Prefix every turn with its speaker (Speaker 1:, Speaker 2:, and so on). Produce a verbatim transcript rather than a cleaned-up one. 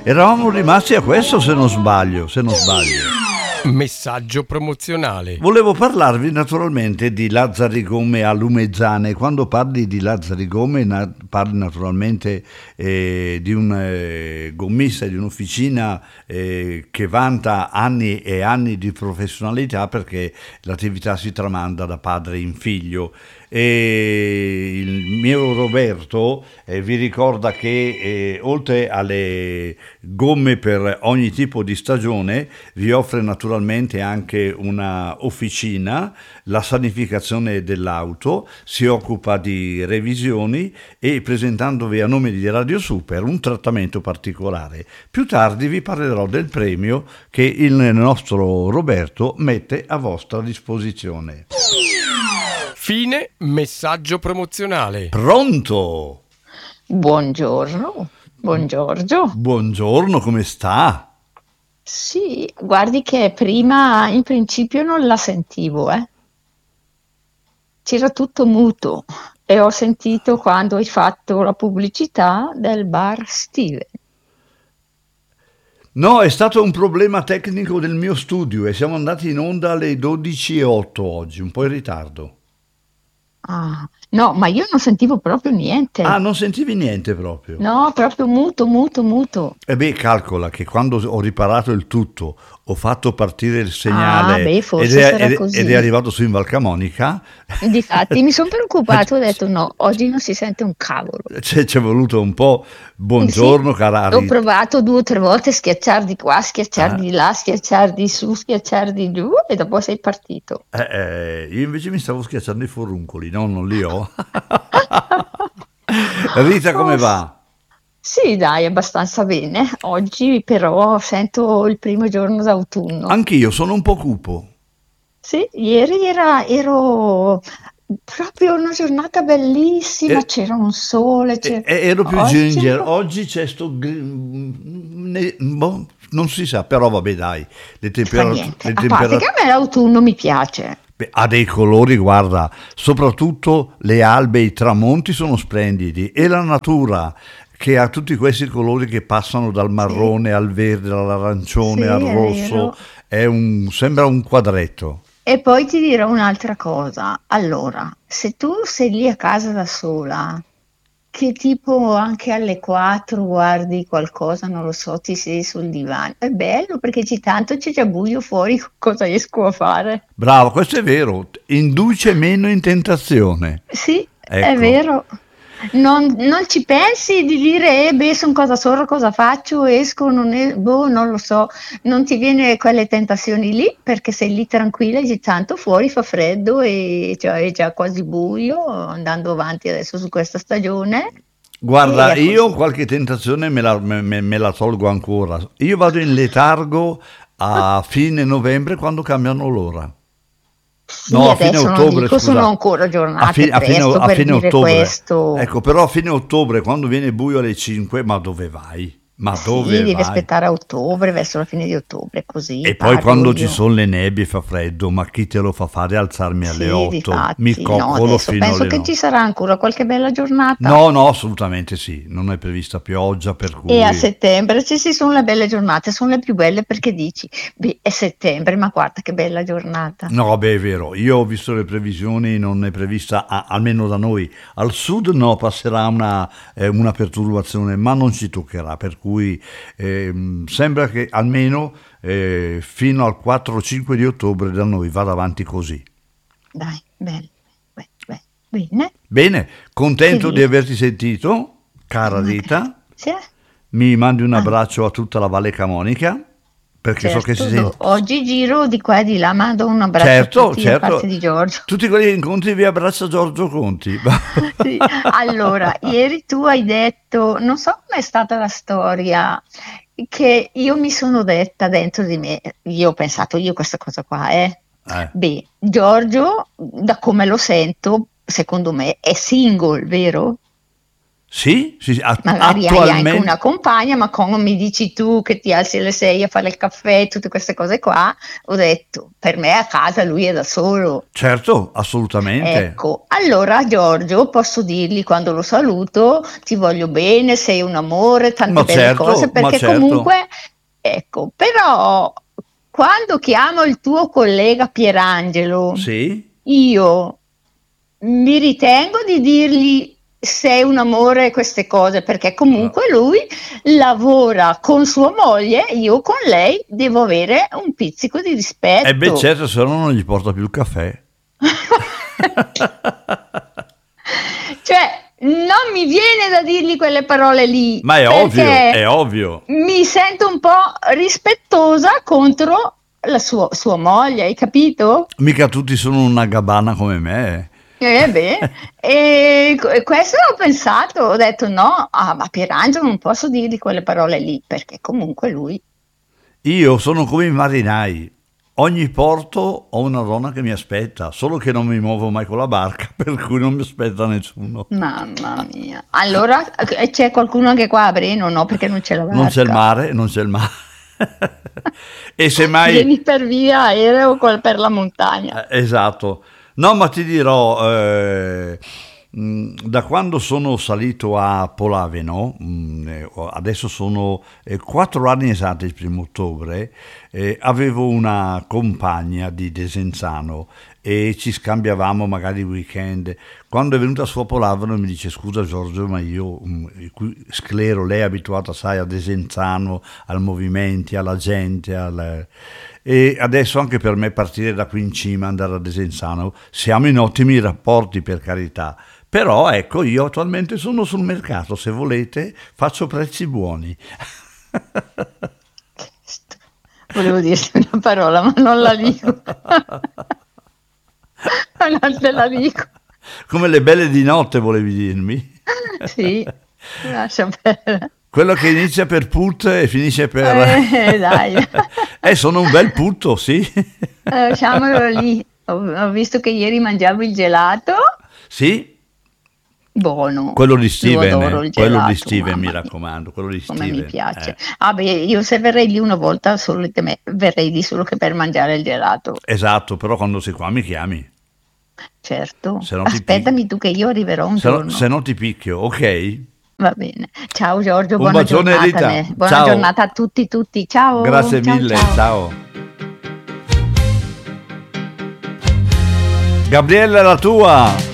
Speaker 1: Eravamo rimasti a questo, se non sbaglio, se non sbaglio.
Speaker 2: Messaggio promozionale.
Speaker 1: Volevo parlarvi naturalmente di Lazzari Gomme a Lumezzane. Quando parli di Lazzari Gomme na- parli naturalmente eh, di un eh, gommista, di un'officina eh, che vanta anni e anni di professionalità, perché l'attività si tramanda da padre in figlio. E il mio Roberto eh, vi ricorda che eh, oltre alle gomme per ogni tipo di stagione vi offre naturalmente anche una officina, la sanificazione dell'auto, si occupa di revisioni e presentandovi a nome di Radio Super un trattamento particolare. Più tardi vi parlerò del premio che il nostro Roberto mette a vostra disposizione.
Speaker 2: Fine messaggio promozionale.
Speaker 1: Pronto?
Speaker 3: Buongiorno, buongiorno.
Speaker 1: Buongiorno, come sta?
Speaker 3: Sì, guardi che prima in principio non la sentivo, eh. C'era tutto muto e ho sentito quando hai fatto la pubblicità del bar Steven.
Speaker 1: No, è stato un problema tecnico del mio studio e siamo andati in onda alle dodici e otto oggi, un po' in ritardo.
Speaker 3: Ah, no, ma io non sentivo proprio niente.
Speaker 1: Ah, non sentivi niente proprio?
Speaker 3: No, proprio muto, muto, muto.
Speaker 1: E beh, calcola che quando ho riparato il tutto, ho fatto partire il segnale
Speaker 3: Ah, beh, forse
Speaker 1: ed, è,
Speaker 3: sarà
Speaker 1: ed,
Speaker 3: così.
Speaker 1: ed è arrivato su in Val Camonica.
Speaker 3: Difatti mi sono preoccupato, ho detto no, oggi non si sente un cavolo.
Speaker 1: C'è, c'è voluto un po'. Buongiorno,
Speaker 3: Sì,
Speaker 1: cara
Speaker 3: ho
Speaker 1: Rita.
Speaker 3: provato due o tre volte a schiacciare di qua, schiacciare
Speaker 1: Ah.
Speaker 3: di là, schiacciare di su, schiacciare di giù e dopo sei partito.
Speaker 1: Eh, eh, io invece mi stavo schiacciando i forruncoli, no, non li ho. Rita, come va?
Speaker 3: Sì, dai, abbastanza bene. Oggi però sento il primo giorno d'autunno.
Speaker 1: Anch'io sono un po' cupo.
Speaker 3: Sì, ieri era, ero proprio una giornata bellissima,
Speaker 1: Eh,
Speaker 3: c'era un sole, c'era...
Speaker 1: E- ero più
Speaker 3: Oggi
Speaker 1: ginger,
Speaker 3: un po'-
Speaker 1: oggi c'è sto gri- ne- boh, non si sa, però vabbè dai, le,
Speaker 3: fa
Speaker 1: temperature
Speaker 3: niente.
Speaker 1: le
Speaker 3: A parte
Speaker 1: tempera-
Speaker 3: che a me l'autunno mi piace.
Speaker 1: beh, ha dei colori, guarda, soprattutto le albe e i tramonti sono splendidi e la natura che ha tutti questi colori che passano dal marrone al verde, dall'arancione
Speaker 3: Sì,
Speaker 1: al
Speaker 3: è
Speaker 1: rosso,
Speaker 3: vero.
Speaker 1: è un, sembra un quadretto.
Speaker 3: E poi ti dirò un'altra cosa. Allora, se tu sei lì a casa da sola, che tipo anche alle quattro guardi qualcosa, non lo so, ti sei sul divano, è bello perché c'è tanto, c'è già buio fuori, cosa esco a fare?
Speaker 1: Bravo, questo è vero, induce meno in tentazione.
Speaker 3: Sì, è
Speaker 1: Ecco.
Speaker 3: vero. Non, non ci pensi di dire, eh, beh, sono casa sola, cosa faccio? Esco, non es- boh, non lo so. Non ti viene quelle tentazioni lì perché sei lì tranquilla, dici tanto fuori fa freddo e cioè, è già quasi buio, andando avanti adesso su questa stagione.
Speaker 1: Guarda,
Speaker 3: E è
Speaker 1: io
Speaker 3: così.
Speaker 1: qualche tentazione me la, me- me- me la tolgo ancora. Io vado in letargo a fine novembre quando cambiano l'ora.
Speaker 3: Sì,
Speaker 1: No, a fine
Speaker 3: adesso non
Speaker 1: ottobre,
Speaker 3: dico, sono
Speaker 1: scusa.
Speaker 3: ancora
Speaker 1: A,
Speaker 3: giornate
Speaker 1: fi- a fine,
Speaker 3: presto
Speaker 1: a
Speaker 3: per
Speaker 1: fine
Speaker 3: dire
Speaker 1: ottobre.
Speaker 3: questo.
Speaker 1: Ecco, però a fine ottobre, quando viene buio alle cinque, ma dove vai? Ma
Speaker 3: Sì,
Speaker 1: dove
Speaker 3: devi
Speaker 1: vai?
Speaker 3: aspettare a ottobre, verso la fine di ottobre, così
Speaker 1: E poi
Speaker 3: parlo
Speaker 1: quando ci
Speaker 3: io.
Speaker 1: sono le nebbie e fa freddo, ma chi te lo fa fare alzarmi alle
Speaker 3: Sì,
Speaker 1: otto? Mi
Speaker 3: difatti, no,
Speaker 1: coccolo
Speaker 3: adesso
Speaker 1: fino
Speaker 3: penso
Speaker 1: alle
Speaker 3: che
Speaker 1: nove.
Speaker 3: ci sarà ancora qualche bella giornata.
Speaker 1: No, no, assolutamente sì, non è prevista pioggia, per
Speaker 3: E a
Speaker 1: cui...
Speaker 3: settembre ci si sono le belle giornate, sono le più belle perché dici, beh, è settembre, ma guarda che bella giornata.
Speaker 1: No, beh, è vero, io ho visto le previsioni, non è prevista, a- almeno da noi. Al sud no, passerà una, eh, una perturbazione, ma non ci toccherà, per cui ehm, sembra che almeno eh, fino al quattro o cinque di ottobre da noi vada avanti così.
Speaker 3: Dai, bene, beh, beh, bene.
Speaker 1: Bene, contento di
Speaker 3: Felice.
Speaker 1: averti sentito, cara
Speaker 3: Ma
Speaker 1: Rita.
Speaker 3: grazie.
Speaker 1: Mi mandi un
Speaker 3: Ah,
Speaker 1: abbraccio a tutta la Valle Camonica, perché so che si
Speaker 3: certo, do-
Speaker 1: sente...
Speaker 3: oggi giro di qua e di là, mando un abbraccio a
Speaker 1: Certo,
Speaker 3: tutti da parte
Speaker 1: certo,
Speaker 3: di Giorgio.
Speaker 1: tutti quelli che incontri vi abbraccia Giorgio Conti.
Speaker 3: Sì. Allora, ieri tu hai detto, non so com'è stata la storia, che io mi sono detta dentro di me, io ho pensato io questa cosa qua, eh.
Speaker 1: Eh.
Speaker 3: Beh, Giorgio, da come lo sento, secondo me è single, vero?
Speaker 1: Sì, sì, sì, a-
Speaker 3: Magari hai anche
Speaker 1: attualmente.
Speaker 3: una compagna, ma come mi dici tu che ti alzi alle sei a fare il caffè, tutte queste cose qua, ho detto, per me a casa lui è da solo.
Speaker 1: Certo, assolutamente.
Speaker 3: Ecco, allora Giorgio posso dirgli quando lo saluto, ti voglio bene, sei un amore, tante
Speaker 1: Ma
Speaker 3: belle cose,
Speaker 1: certo, ma
Speaker 3: perché
Speaker 1: certo.
Speaker 3: comunque, ecco, però quando chiamo il tuo collega Pierangelo,
Speaker 1: Sì?
Speaker 3: io mi ritengo di dirgli sei un amore queste cose, perché comunque lui lavora con sua moglie, io con lei devo avere un pizzico di
Speaker 1: E beh,
Speaker 3: rispetto.
Speaker 1: certo, se no non gli porta più il caffè.
Speaker 3: Cioè, non mi viene da dirgli quelle parole lì,
Speaker 1: Ma è ovvio,
Speaker 3: perché
Speaker 1: è ovvio.
Speaker 3: mi sento un po' rispettosa contro la sua, sua moglie, hai capito?
Speaker 1: Mica tutti sono una gabbana come me.
Speaker 3: Eh beh, e e questo ho pensato, ho detto no, a, a Pierangelo non posso dirgli quelle parole lì, perché comunque lui,
Speaker 1: Io sono come i marinai. Ogni porto ho una donna che mi aspetta, solo che non mi muovo mai con la barca, per cui non mi aspetta nessuno.
Speaker 3: mamma mia. Allora eh, c'è qualcuno anche qua a Breno, no, perché non c'è la
Speaker 1: Non c'è il
Speaker 3: barca.
Speaker 1: mare, non c'è il mare. E semmai,
Speaker 3: Vieni per via aereo o col- per la montagna.
Speaker 1: eh, esatto. No, ma ti dirò, eh, mh, da quando sono salito a Polaveno, mh, eh, ho- adesso sono eh, quattro anni esatti, il primo ottobre, eh, avevo una compagna di Desenzano e ci scambiavamo magari i weekend. Quando è venuta su a Polaveno mi dice scusa Giorgio, ma io mh, qui sclero, lei è abituata, sai, a Desenzano, al movimenti, alla gente, al... E adesso anche per me partire da qui in cima, andare a Desenzano, siamo in ottimi rapporti per carità, però ecco io attualmente sono sul mercato, se volete faccio prezzi buoni.
Speaker 3: Volevo dirti una parola, ma non la dico. Non te la dico.
Speaker 1: Come le belle di notte volevi dirmi?
Speaker 3: Sì, lascia perdere.
Speaker 1: Quello che inizia per put e finisce per...
Speaker 3: Eh, dai.
Speaker 1: Eh, sono un bel putto, sì.
Speaker 3: Eh, lasciamolo lì. Ho, ho visto che ieri mangiavo il gelato.
Speaker 1: Sì,
Speaker 3: Buono.
Speaker 1: quello di
Speaker 3: Lo
Speaker 1: Steven,
Speaker 3: adoro
Speaker 1: eh,
Speaker 3: il
Speaker 1: quello di
Speaker 3: gelato,
Speaker 1: Steven, mi
Speaker 3: mamma mia,
Speaker 1: raccomando, quello di
Speaker 3: come mi
Speaker 1: Steven.
Speaker 3: piace.
Speaker 1: eh.
Speaker 3: Ah, beh, io se verrei lì una volta solitamente verrei lì solo che per mangiare il gelato.
Speaker 1: Esatto, però quando sei qua mi chiami,
Speaker 3: Certo.
Speaker 1: se no ti picchio.
Speaker 3: Aspettami tu che io arriverò un
Speaker 1: Se no, se
Speaker 3: giorno.
Speaker 1: no ti picchio, ok?
Speaker 3: Va bene. Ciao Giorgio,
Speaker 1: Un
Speaker 3: buona
Speaker 1: bacione
Speaker 3: giornata.
Speaker 1: Rita,
Speaker 3: Ne. Buona
Speaker 1: ciao,
Speaker 3: giornata a tutti, tutti. Ciao,
Speaker 1: grazie
Speaker 3: ciao,
Speaker 1: mille,
Speaker 3: ciao.
Speaker 1: ciao. Gabriella, la tua.